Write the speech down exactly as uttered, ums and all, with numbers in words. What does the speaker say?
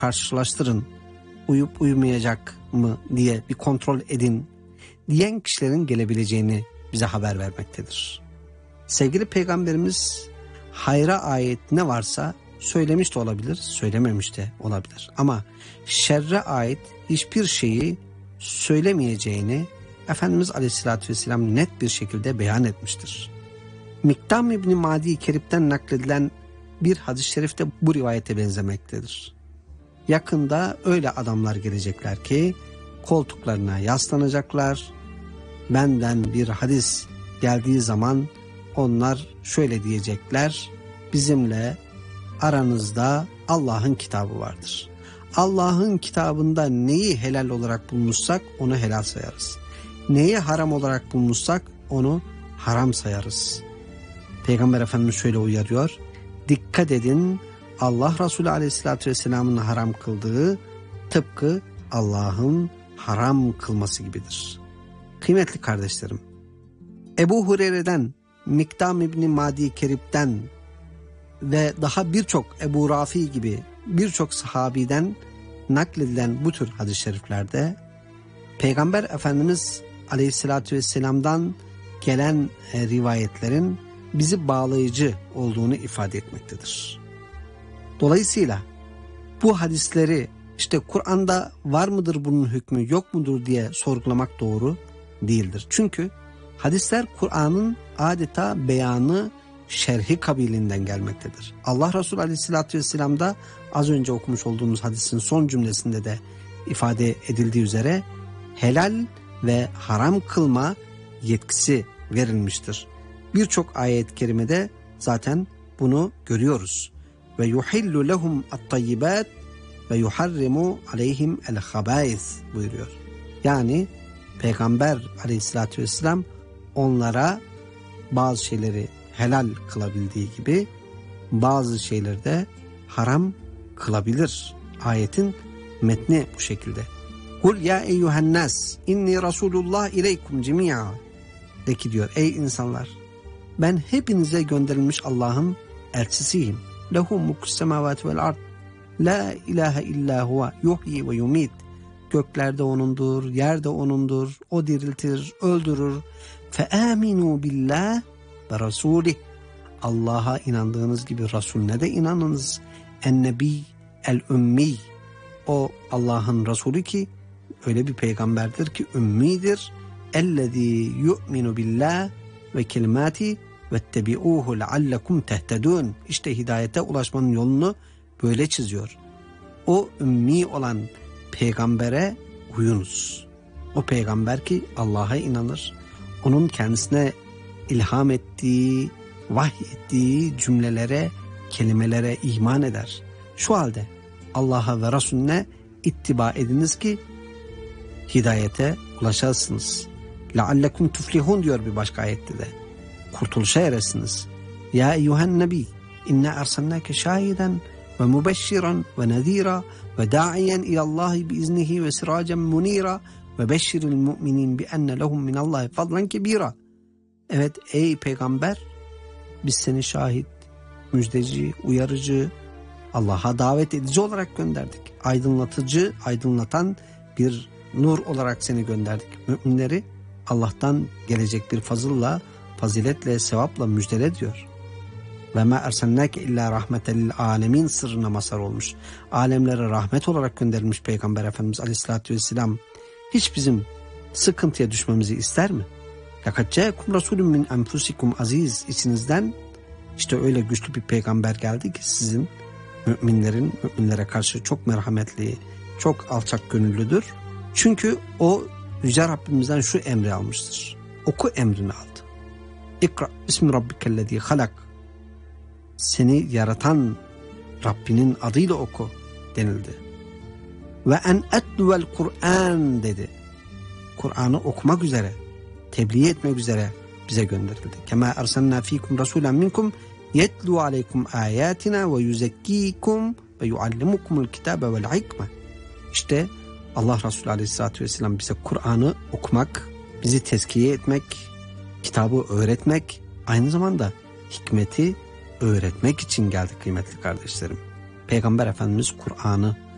karşılaştırın, uyup uyumayacak mı diye bir kontrol edin diyen kişilerin gelebileceğini bize haber vermektedir. Sevgili Peygamberimiz hayra ait ne varsa söylemiş de olabilir, söylememiş de olabilir. Ama şerre ait hiçbir şeyi söylemeyeceğini Efendimiz Aleyhisselatü Vesselam net bir şekilde beyan etmiştir. Mikdam İbni Madi Kerip'ten nakledilen bir hadis-i şerif de bu rivayete benzemektedir. Yakında öyle adamlar gelecekler ki koltuklarına yaslanacaklar. Benden bir hadis geldiği zaman onlar şöyle diyecekler: bizimle aranızda Allah'ın kitabı vardır. Allah'ın kitabında neyi helal olarak bulmuşsak onu helal sayarız. Neyi haram olarak bulmuşsak onu haram sayarız. Peygamber Efendimiz şöyle uyarıyor: dikkat edin, Allah Resulü Aleyhisselatü Vesselam'ın haram kıldığı tıpkı Allah'ın haram kılması gibidir. Kıymetli kardeşlerim, Ebu Hureyre'den, Mikdam İbni Madi Kerip'ten ve daha birçok Ebu Rafi gibi birçok sahabiden nakledilen bu tür hadis-i şeriflerde Peygamber Efendimiz Aleyhisselatü Vesselam'dan gelen e, rivayetlerin bizi bağlayıcı olduğunu ifade etmektedir. Dolayısıyla bu hadisleri işte Kur'an'da var mıdır bunun hükmü, yok mudur diye sorgulamak doğru değildir. Çünkü hadisler Kur'an'ın adeta beyanı, şerhi kabilinden gelmektedir. Allah Resulü Aleyhisselatü Vesselam'da az önce okumuş olduğumuz hadisin son cümlesinde de ifade edildiği üzere helal ve haram kılma yetkisi verilmiştir. Birçok ayet-i kerimede zaten bunu görüyoruz. Ve yuhillu lehum at-tayyibat ve yuharrimu aleyhim el-habais buyuruyor. Yani Peygamber Aleyhisselatü Vesselam onlara bazı şeyleri helal kılabildiği gibi bazı şeyleri de haram kılabilir. Ayetin metni bu şekilde. Kul ya eyyuhennas inni rasulullah ileykum cemi'a. De ki diyor, ey insanlar, ben hepinize gönderilmiş Allah'ın elçisiyim. Lehu mulkus semavati vel ard. La ilahe illa huve yuhyi ve yumit. Göklerde O'nundur, yerde O'nundur. O diriltir, öldürür. Fe aminu billah ve rasulih. Allah'a inandığınız gibi Resulüne de inanınız. En-nebi el-ümmi. O Allah'ın Resulü ki öyle bir peygamberdir ki ümmidir. Ellezî yu'minu billah ve kelimati vettebi'ûhu leallekum tehtedûn. İşte hidayete ulaşmanın yolunu böyle çiziyor. O ümmi olan peygambere uyunuz. O peygamber ki Allah'a inanır. Onun kendisine ilham ettiği, vahyettiği cümlelere, kelimelere iman eder. Şu halde Allah'a ve Resulüne ittiba ediniz ki hidayete ulaşasınız. لَعَلَّكُمْ تُفْلِحُونَ diyor bir başka ayette de. Kurtuluşa eresiniz. Ya eyyuhen nebi inna ersalnake şahiden ve mübeşşiran ve nezira ve da'iyen ilallahi biiznihi ve siracen munira ve beşşiril mu'minin bi enne lehum minallahi fadlan kebira. Evet ey peygamber, biz seni şahit, müjdeci, uyarıcı, Allah'a davet edici olarak gönderdik. Aydınlatıcı, aydınlatan bir nur olarak seni gönderdik. Müminleri Allah'tan gelecek bir fazılla, faziletle, sevapla müjdele diyor. Ve ma ersennake illa rahmeten lil alemin sırrına mazhar olmuş. Alemlere rahmet olarak gönderilmiş Peygamber Efendimiz Aleyhisselatü Vesselam hiç bizim sıkıntıya düşmemizi ister mi? Fakat ce'ekum rasulun min enfusikum aziz, içinizden işte öyle güçlü bir peygamber geldi ki sizin müminlerin, müminlere karşı çok merhametli, çok alçak gönüllüdür. Çünkü o Yüce Rabbimizden şu emri almıştır. Oku emrini aldı. İkra ismi rabbikellezî halak. Seni yaratan Rabbinin adıyla oku denildi. Ve en etluvel Kur'an dedi. Kur'an'ı okumak üzere, tebliğ etmek üzere bize gönderildi. Kema ersalna fikum rasulen minkum yetlu aleykum ayatina ve yuzekkikum ve yuallimukumul kitabe vel hikme. İşte Allah Resulü Aleyhisselatü Vesselam bize Kur'an'ı okumak, bizi tezkiye etmek, kitabı öğretmek, aynı zamanda hikmeti öğretmek için geldi kıymetli kardeşlerim. Peygamber Efendimiz Kur'an'ı